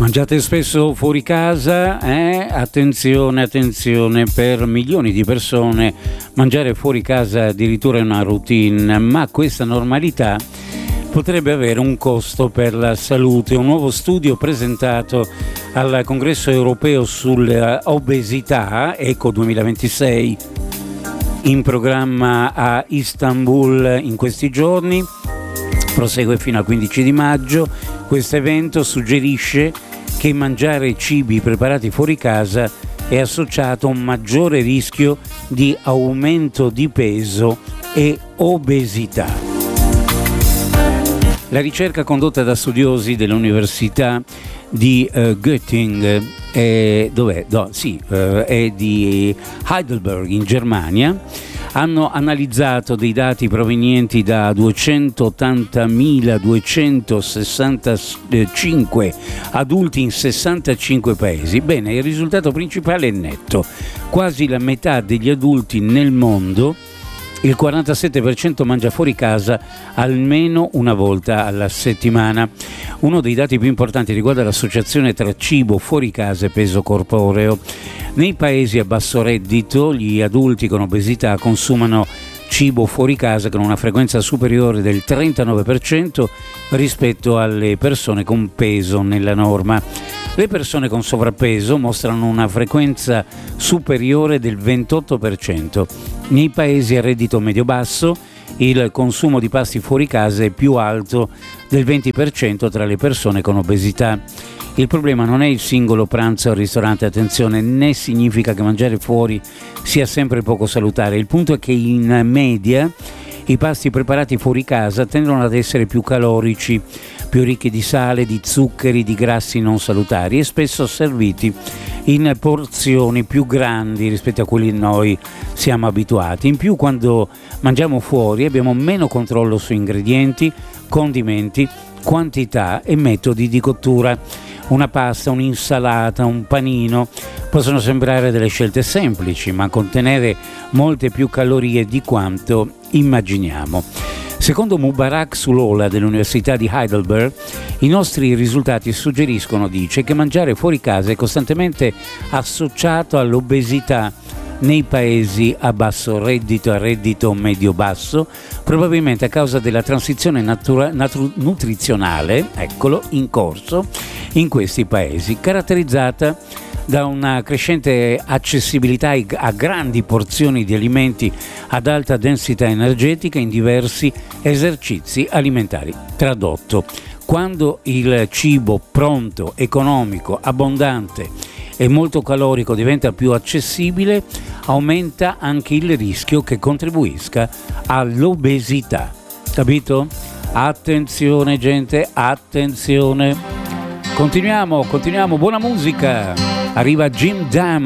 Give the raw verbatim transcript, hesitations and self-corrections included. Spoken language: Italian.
Mangiate spesso fuori casa? Eh? Attenzione, attenzione, per milioni di persone mangiare fuori casa addirittura è una routine, ma questa normalità potrebbe avere un costo per la salute. Un nuovo studio presentato al Congresso Europeo sull'obesità, ECO duemilaventisei, in programma a Istanbul in questi giorni, prosegue fino al quindici di maggio. Questo evento suggerisce che mangiare cibi preparati fuori casa è associato a un maggiore rischio di aumento di peso e obesità. La ricerca condotta da studiosi dell'Università di uh, Göttingen è, dov'è? No, sì, uh, è di Heidelberg in Germania. Hanno analizzato dei dati provenienti da duecentottantamila duecentosessantacinque adulti in sessantacinque paesi. Bene, il risultato principale è netto. Quasi la metà degli adulti nel mondo, il quarantasette per cento, mangia fuori casa almeno una volta alla settimana. Uno dei dati più importanti riguarda l'associazione tra cibo fuori casa e peso corporeo. Nei paesi a basso reddito, gli adulti con obesità consumano cibo fuori casa con una frequenza superiore del trentanove per cento rispetto alle persone con peso nella norma. Le persone con sovrappeso mostrano una frequenza superiore del ventotto per cento. Nei paesi a reddito medio-basso il consumo di pasti fuori casa è più alto del venti per cento tra le persone con obesità. Il problema non è il singolo pranzo al ristorante, attenzione, né significa che mangiare fuori sia sempre poco salutare. Il punto è che in media i pasti preparati fuori casa tendono ad essere più calorici, più ricchi di sale, di zuccheri, di grassi non salutari e spesso serviti in porzioni più grandi rispetto a quelli noi siamo abituati. In più, quando mangiamo fuori abbiamo meno controllo su ingredienti, condimenti, quantità e metodi di cottura. Una pasta, un'insalata, un panino possono sembrare delle scelte semplici, ma contenere molte più calorie di quanto immaginiamo. Secondo Mubarak Sulola dell'Università di Heidelberg, i nostri risultati suggeriscono, dice, che mangiare fuori casa è costantemente associato all'obesità nei paesi a basso reddito, a reddito medio-basso, probabilmente a causa della transizione natura- natu- nutrizionale, eccolo, in corso in questi paesi, caratterizzata da una crescente accessibilità a grandi porzioni di alimenti ad alta densità energetica in diversi esercizi alimentari. Tradotto, quando il cibo pronto, economico, abbondante e molto calorico diventa più accessibile, aumenta anche il rischio che contribuisca all'obesità. Capito? Attenzione gente, attenzione. Continuiamo, continuiamo, buona musica. Arriva Jim Diamond.